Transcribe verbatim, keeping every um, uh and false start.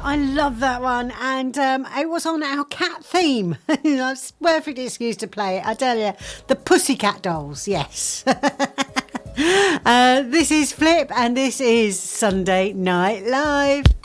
I love that one. And um, it was on our cat theme. It's a perfect excuse to play it. I tell you, the Pussycat Dolls, yes. uh, this is Flip and this is Sunday Night Live.